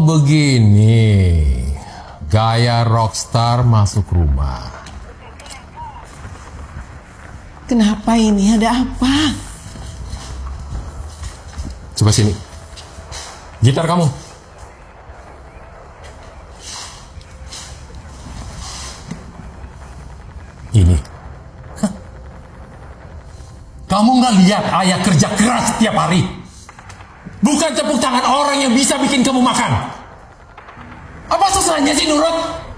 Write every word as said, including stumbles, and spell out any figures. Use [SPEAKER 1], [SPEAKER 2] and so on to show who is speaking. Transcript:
[SPEAKER 1] begini, gaya rockstar masuk rumah.
[SPEAKER 2] Kenapa ini? Ada apa?
[SPEAKER 1] Coba sini. Gitar kamu. Ini. Hah? Kamu nggak lihat ayah kerja keras setiap hari? Bukan tepuk tangan orang yang bisa bikin kamu makan. Apa susahnya sih nurut?